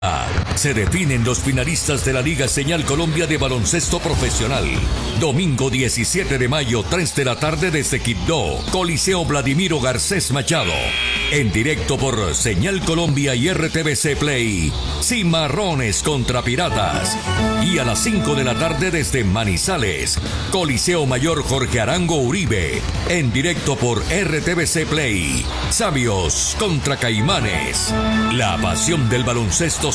Se definen los finalistas de la Liga Señal Colombia de Baloncesto Profesional. Domingo 17 de mayo, 3 de la tarde desde Quibdó, Coliseo Vladimiro Garcés Machado. En directo por Señal Colombia y RTVC Play, Cimarrones contra Piratas. Y a las 5 de la tarde desde Manizales, Coliseo Mayor Jorge Arango Uribe. En directo por RTVC Play, Sabios contra Caimanes. La pasión del baloncesto